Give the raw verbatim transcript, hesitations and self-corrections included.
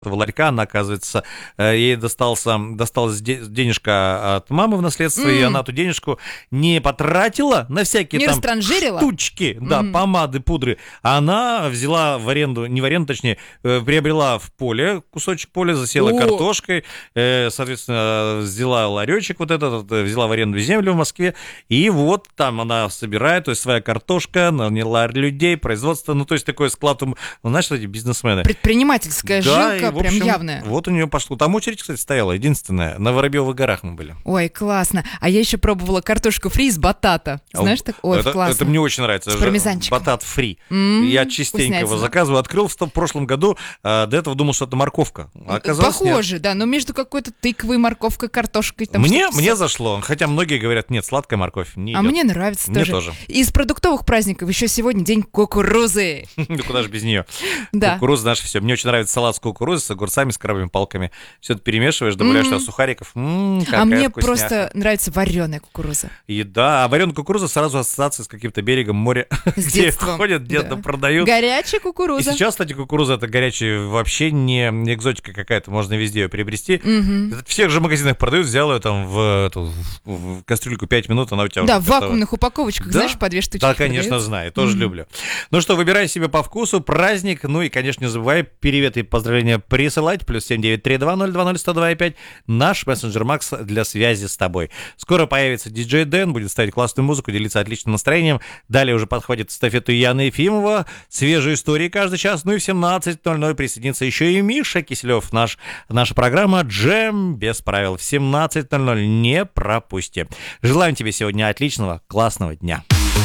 ларька, она, оказывается, ей достался, досталась денежка от мамы в наследство, mm. и она эту денежку не потратила на всякие не там штучки, mm. да, помады, пудры. Она взяла в аренду, не в аренду, точнее, приобрела в поле кусочек поля, засела oh. картошкой, соответственно, взяла ларечек вот этот, взяла в аренду землю в Москве, и вот там она собирает, то есть своя картошка, наняла людей, производство, ну, то есть такой склад, ну, знаешь, эти бизнесмены. Предпринимательская да, жилка. В общем, прям явная. Вот у нее пошло. Там очередь, кстати, стояла, единственная. На Воробьевых горах мы были. Ой, классно. А я еще пробовала картошку фри из батата. Знаешь, так? Ой, это, классно. Это мне очень нравится. С пармезанчиком. Батат фри. Mm-hmm. Я частенько его заказываю. Открыл в, в прошлом году. А, до этого думал, что это морковка. А оказалось, похоже, нет. Да. Но между какой-то тыквой, морковкой, картошкой. Там мне, мне зашло. Хотя многие говорят, нет, сладкая морковь не А идет. мне нравится мне тоже. тоже. Из продуктовых праздников еще сегодня день кукурузы. Да куда же без нее. Да. Кукуруза наше все. Мне очень нравится салат с кукурузой, с огурцами, с крабовыми палками. Все это перемешиваешь, добавляешь туда сухариков. М-м, а мне вкусняха. Просто нравится вареная кукуруза. И да, а вареная кукуруза сразу ассоциация с каким-то берегом моря, где ходят, где-то да. продают. Горячая кукуруза. И сейчас, кстати, кукуруза это горячая, вообще не, не экзотика какая-то, можно везде ее приобрести. Угу. В всех же магазинах продают, взял ее там в, эту, в кастрюльку пять минут, она у тебя да, уже в вакуумных упаковочках, да? знаешь, по две штучки. Да, конечно, продается. знаю, тоже угу. люблю. Ну что, выбирай себе по вкусу, праздник, ну и, конечно, не забывай привет и поздравления присылать, плюс семь девять три два ноль два ноль сто два пять, наш мессенджер Макс для связи с тобой. Скоро появится диджей Дэн, будет ставить классную музыку, делиться отличным настроением. Далее уже подходит эстафету Яна Ефимова, свежие истории каждый час, ну и в семнадцать ноль ноль присоединится еще и Миша Киселев, наш, наша программа «Джем без правил» в семнадцать ноль ноль, не пропусти. Желаем тебе сегодня отличного, классного дня.